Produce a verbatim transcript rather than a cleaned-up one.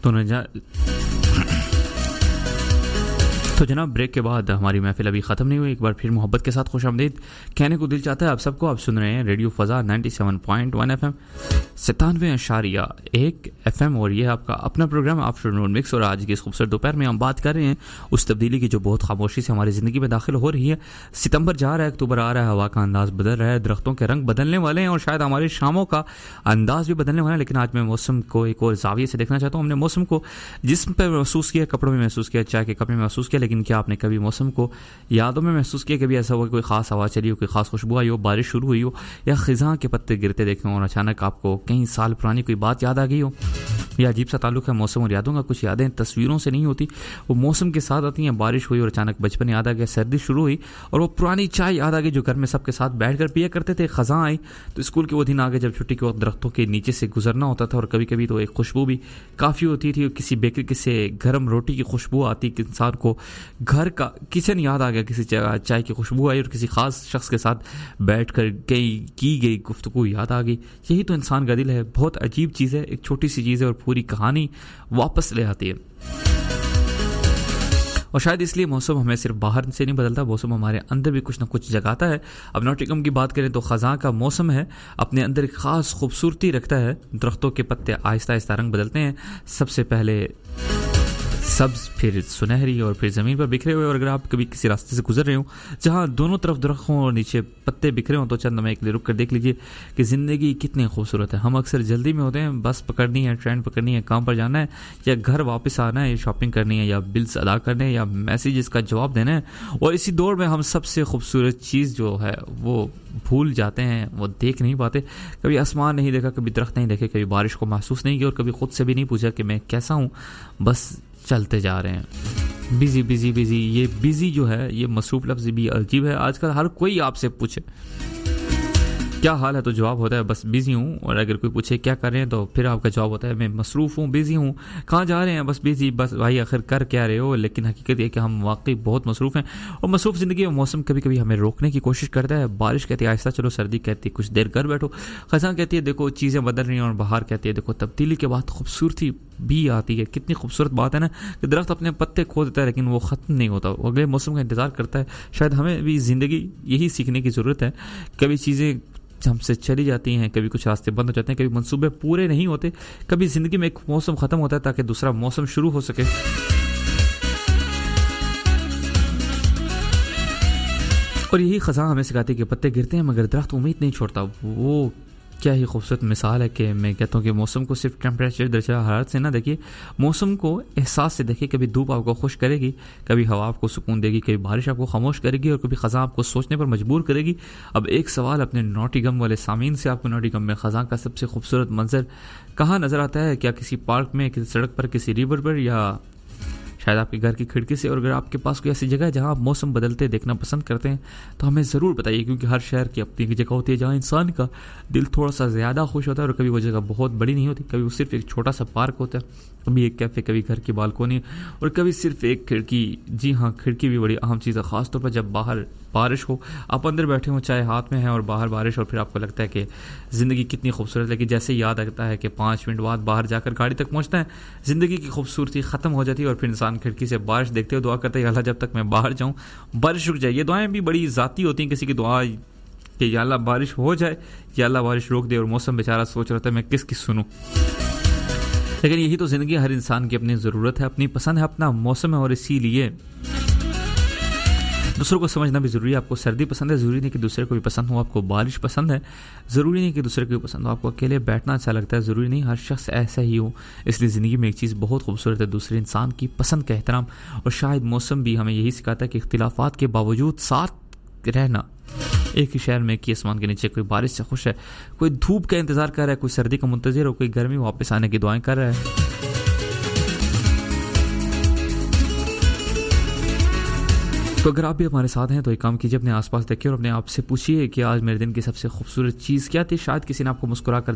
تو نجا تو جناب بریک کے بعد ہماری محفل ابھی ختم نہیں ہوئی. ایک بار پھر محبت کے ساتھ خوش آمدید کہنے کو دل چاہتا ہے آپ سب کو. آپ سن رہے ہیں ریڈیو فضا ninety seven point one F M ستانوے اشاریہ ایک ایف ایم, اور یہ آپ کا اپنا پروگرام آفٹر نون مکس. اور آج کی اس خوبصورت دوپہر میں ہم بات کر رہے ہیں اس تبدیلی کی جو بہت خاموشی سے ہماری زندگی میں داخل ہو رہی ہے. ستمبر جا رہا ہے, اکتوبر آ رہا ہے, ہوا کا انداز بدل رہا ہے, درختوں کے رنگ بدلنے والے ہیں اور شاید ہماری شاموں کا انداز بھی بدلنے والا ہے. لیکن آج میں موسم کو ایک اور زاویے سے دیکھنا چاہتا ہوں. ہم نے موسم کو جسم پہ محسوس کیا, کپڑوں میں محسوس کیا, چائے کے کپ میں محسوس کیا, لیکن کیا آپ نے کبھی موسم کو یادوں میں محسوس کیا؟ کبھی ایسا ہوا کہ کوئی خاص ہوا چلی ہو, کوئی خاص خوشبو آئی ہو, بارش شروع ہوئی ہو, یا خزاں کے پتے گرتے دیکھے ہوں اور اچانک آپ کو کئی سال پرانی کوئی بات یاد آ گئی ہو؟ یہ عجیب سا تعلق ہے موسم اور یادوں کا. کچھ یادیں تصویروں سے نہیں ہوتی, وہ موسم کے ساتھ آتی ہیں. بارش ہوئی اور اچانک بچپن یاد آ گیا, سردی شروع ہوئی اور وہ پرانی چائے یاد آ گئی جو گھر میں سب کے ساتھ بیٹھ کر پیا کرتے تھے. خزاں آئی تو اسکول کے وہ دن آ گئے جب چھٹی کے وقت درختوں کے نیچے سے گزرنا ہوتا تھا, اور کبھی کبھی تو ایک خوشبو بھی کافی ہوتی تھی. کسی بیکری سے گرم روٹی کی خوشبو آتی کہ انسان کو گھر کا کچن یاد آ گیا, کسی چائے کی خوشبو آئی اور کسی خاص شخص کے ساتھ بیٹھ کر گئی کی گئی گفتگو یاد آ گئی. یہی تو انسان کا دل ہے, بہت عجیب چیز ہے, ایک چھوٹی سی چیز ہے اور پوری کہانی واپس لے آتی ہے. اور شاید اس لیے موسم ہمیں صرف باہر سے نہیں بدلتا, موسم ہمارے اندر بھی کچھ نہ کچھ جگاتا ہے. اب نوٹیکم کی بات کریں تو خزاں کا موسم ہے, اپنے اندر ایک خاص خوبصورتی رکھتا ہے. درختوں کے پتے آہستہ آہستہ رنگ بدلتے ہیں, سب سے پہلے سبز, پھر سنہری اور پھر زمین پر بکھرے ہوئے. اور اگر آپ کبھی کسی راستے سے گزر رہے ہوں جہاں دونوں طرف درخت ہوں اور نیچے پتے بکھرے ہوں تو چند لمحے کے لیے رک کر دیکھ لیجئے کہ زندگی کتنی خوبصورت ہے. ہم اکثر جلدی میں ہوتے ہیں, بس پکڑنی ہے, ٹرین پکڑنی ہے, کام پر جانا ہے, یا گھر واپس آنا ہے, یا شاپنگ کرنی ہے, یا بلز ادا کرنے ہیں, یا میسیجز کا جواب دینا ہے. اور اسی دور میں ہم سب سے خوبصورت چیز جو ہے وہ بھول جاتے ہیں, وہ دیکھ نہیں پاتے. کبھی آسمان نہیں دیکھا, کبھی درخت نہیں دیکھے, کبھی بارش کو محسوس نہیں کیا, اور کبھی خود سے بھی نہیں پوچھا کہ میں کیسا ہوں, بس چلتے جا رہے ہیں. بزی بزی بزی یہ بزی جو ہے یہ مصروف لفظ بھی عجیب ہے. آج کل ہر کوئی آپ سے پوچھے کیا حال ہے تو جواب ہوتا ہے بس بزی ہوں, اور اگر کوئی پوچھے کیا کر رہے ہیں تو پھر آپ کا جواب ہوتا ہے میں مصروف ہوں, بزی ہوں. کہاں جا رہے ہیں؟ بس بزی. بس بھائی آخر کر کیا رہے ہو؟ لیکن حقیقت یہ کہ ہم واقعی بہت مصروف ہیں, اور مصروف زندگی میں موسم کبھی کبھی ہمیں روکنے کی کوشش کرتا ہے. بارش کہتی ہے آہستہ چلو, سردی کہتی ہے کچھ دیر گھر بیٹھو, خزاں کہتی ہے دیکھو چیزیں بدل رہی ہیں, اور بہار کہتی ہے دیکھو تبدیلی کے بعد خوبصورتی بھی آتی ہے. کتنی خوبصورت بات ہے نا کہ درخت اپنے پتے کھو دیتا ہے لیکن وہ ختم نہیں ہوتا, وہ اگلے موسم کا انتظار کرتا ہے. شاید ہمیں بھی زندگی یہی سیکھنے کی ضرورت ہے. کبھی چیزیں ہم سے چلی جاتی ہیں, کبھی کچھ راستے بند ہو جاتے ہیں, کبھی منصوبے پورے نہیں ہوتے, کبھی زندگی میں ایک موسم ختم ہوتا ہے تاکہ دوسرا موسم شروع ہو سکے. اور یہی خزاں ہمیں سکھاتی ہے کہ پتے گرتے ہیں مگر درخت امید نہیں چھوڑتا. وہ کیا ہی خوبصورت مثال ہے کہ میں کہتا ہوں کہ موسم کو صرف ٹیمپریچر درجہ حرارت سے نہ دیکھیے, موسم کو احساس سے دیکھیے. کبھی دھوپ آپ کو خوش کرے گی, کبھی ہوا آپ کو سکون دے گی, کبھی بارش آپ کو خاموش کرے گی, اور کبھی خزاں آپ کو سوچنے پر مجبور کرے گی. اب ایک سوال اپنے نوٹیگم والے سامعین سے, آپ کو نوٹیگم میں خزاں کا سب سے خوبصورت منظر کہاں نظر آتا ہے؟ کیا کسی پارک میں, کسی سڑک پر, کسی ریور پر, یا شاید آپ کے گھر کی کھڑکی سے؟ اور اگر آپ کے پاس کوئی ایسی جگہ ہے جہاں آپ موسم بدلتے دیکھنا پسند کرتے ہیں تو ہمیں ضرور بتائیے, کیونکہ ہر شہر کی اپنی ایک جگہ ہوتی ہے جہاں انسان کا دل تھوڑا سا زیادہ خوش ہوتا ہے, اور کبھی وہ جگہ بہت بڑی نہیں ہوتی, کبھی وہ صرف ایک چھوٹا سا پارک ہوتا ہے, کبھی ایک کیفے, کبھی گھر کی بالکونی, اور کبھی صرف ایک کھڑکی. جی ہاں, کھڑکی بھی بڑی اہم چیز ہے, خاص طور پر جب باہر بارش ہو, آپ اندر بیٹھے ہوں, چائے ہاتھ میں ہے, اور باہر بارش, اور پھر آپ کو لگتا ہے کہ زندگی کتنی خوبصورت ہے. لیکن جیسے یاد آتا ہے کہ پانچ منٹ بعد باہر جا کر گاڑی تک پہنچتا ہے, زندگی کی خوبصورتی ختم ہو جاتی ہے, اور پھر انسان کھڑکی سے بارش دیکھتے ہوئے دعا کرتا ہے یا اللہ جب تک میں باہر جاؤں بارش رک جائے. یہ دعائیں بھی بڑی ذاتی ہوتی ہیں. کسی کی دعا کہ یا اللہ بارش ہو جائے, یا اللہ بارش روک دے, اور موسم بیچارہ سوچ رہا تھا میں کس کی سنوں. لیکن یہی تو زندگی, ہر انسان کی اپنی ضرورت ہے, اپنی پسند ہے, اپنا موسم ہے, اور اسی لیے دوسروں کو سمجھنا بھی ضروری ہے. آپ کو سردی پسند ہے, ضروری نہیں کہ دوسرے کو بھی پسند ہو. آپ کو بارش پسند ہے, ضروری نہیں کہ دوسرے کو بھی پسند ہو. آپ کو اکیلے بیٹھنا اچھا لگتا ہے, ضروری نہیں ہر شخص ایسا ہی ہو. اس لیے زندگی میں ایک چیز بہت خوبصورت ہے, دوسرے انسان کی پسند کا احترام. اور شاید موسم بھی ہمیں یہی سکھاتا ہے کہ اختلافات کے باوجود ساتھ رہنا. ایک ہی شہر میں ایک ہی آسمان کے نیچے کوئی بارش سے خوش ہے, کوئی دھوپ کا انتظار کر رہا ہے, کوئی سردی کا منتظر, اور کوئی گرمی واپس آنے کی دعائیں کر رہا ہے. تو اگر آپ بھی ہمارے ساتھ ہیں تو ایک کام کیجیے, اپنے آس پاس دیکھیے اور اپنے آپ سے پوچھیے کہ آج میرے دن کی سب سے خوبصورت چیز کیا تھی. شاید کسی نے آپ کو مسکرا کر